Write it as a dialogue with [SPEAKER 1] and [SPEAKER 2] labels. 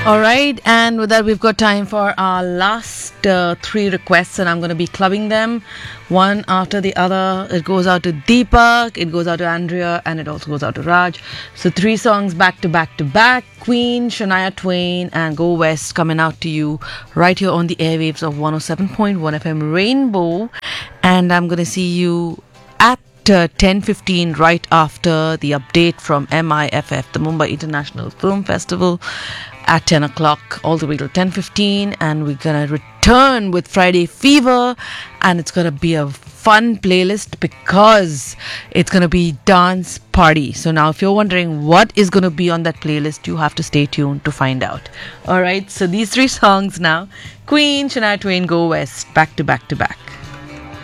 [SPEAKER 1] All right, and with that, we've got time for our last three requests, and I'm going to be clubbing them one after the other. It goes out to Deepak, it goes out to Andrea, and it also goes out to Raj. So, three songs back to back to back: Queen, Shania Twain, and Go West, coming out to you right here on the airwaves of 107.1 FM Rainbow. And I'm going to see you at 10:15 right after the update from MIFF, the Mumbai International Film Festival, at 10 o'clock all the way till 10:15, and we're gonna return with Friday Fever, and it's gonna be a fun playlist because it's gonna be dance party. So now if you're wondering what is gonna be on that playlist, you have to stay tuned to find out. All right, so these three songs now: Queen, Shania Twain, Go West, back to back to back.